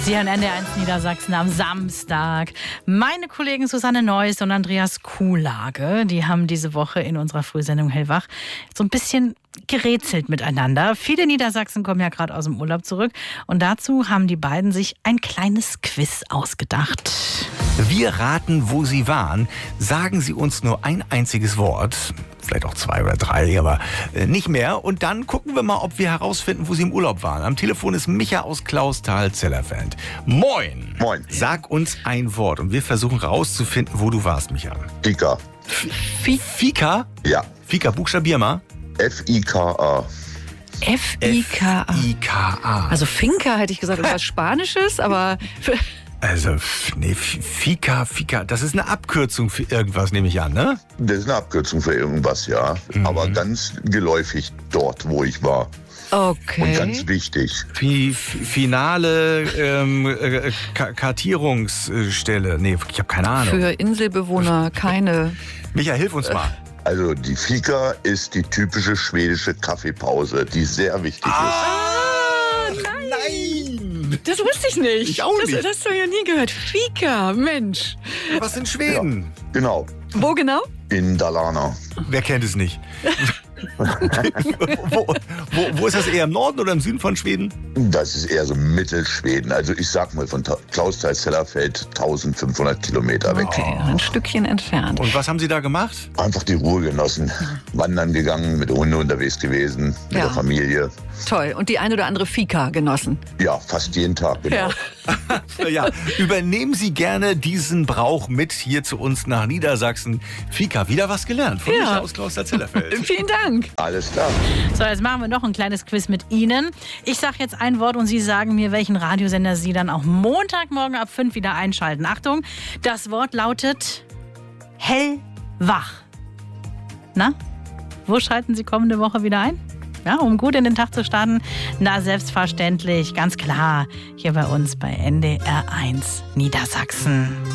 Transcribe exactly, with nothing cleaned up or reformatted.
Sie hören N D R eins Niedersachsen am Samstag. Meine Kollegen Susanne Neuss und Andreas Kuhlage, die haben diese Woche in unserer Frühsendung Hellwach so ein bisschen gerätselt miteinander. Viele Niedersachsen kommen ja gerade aus dem Urlaub zurück und dazu haben die beiden sich ein kleines Quiz ausgedacht. Wir raten, wo Sie waren. Sagen Sie uns nur ein einziges Wort, vielleicht auch zwei oder drei, aber nicht mehr. Und dann gucken wir mal, ob wir herausfinden, wo Sie im Urlaub waren. Am Telefon ist Micha aus Clausthal-Zellerfeld. Moin! Moin. Sag uns ein Wort und wir versuchen rauszufinden, wo du warst, Micha. Fika. Fika? Ja. Fika, buchstabier mal. F I K A. F I K A. F I K A. Also Finca hätte ich gesagt, irgendwas Spanisches, aber... Also, nee, Fika, Fika, das ist eine Abkürzung für irgendwas, nehme ich an, ne? Das ist eine Abkürzung für irgendwas, ja. Mhm. Aber ganz geläufig dort, wo ich war. Okay. Und ganz wichtig. Fi- Finale ähm, äh, Ka- Kartierungsstelle. Nee, ich habe keine Ahnung. Für Inselbewohner keine... Micha, hilf uns mal. Also die Fika ist die typische schwedische Kaffeepause, die sehr wichtig Ah, nein. Nein! Das wusste ich nicht. Ich auch Das, nicht. das hast du ja nie gehört. Fika, Mensch. Was in ist. Schweden? Ja, genau. Wo genau? In Dalarna. Wer kennt es nicht? wo, wo, wo ist das, eher im Norden oder im Süden von Schweden? Das ist eher so Mittelschweden. Also ich sag mal von Ta- Clausthal-Zellerfeld eintausendfünfhundert Kilometer weg. Okay, ein Stückchen entfernt. Und was haben Sie da gemacht? Einfach die Ruhe genossen. Wandern gegangen, mit der Hunde unterwegs gewesen, mit Ja. der Familie. Toll. Und die ein oder andere Fika genossen. Ja, fast jeden Tag, genau. Ja. Ja, übernehmen Sie gerne diesen Brauch mit hier zu uns nach Niedersachsen. Fika, wieder was gelernt von Ja. Micha aus Clausthal-Zellerfeld. Vielen Dank. Alles klar. So, jetzt machen wir noch ein kleines Quiz mit Ihnen. Ich sage jetzt ein Wort und Sie sagen mir, welchen Radiosender Sie dann auch Montagmorgen ab fünf wieder einschalten. Achtung, das Wort lautet hellwach. Na, wo schalten Sie kommende Woche wieder ein? Ja, um gut in den Tag zu starten? Na, selbstverständlich, ganz klar, hier bei uns bei N D R eins Niedersachsen.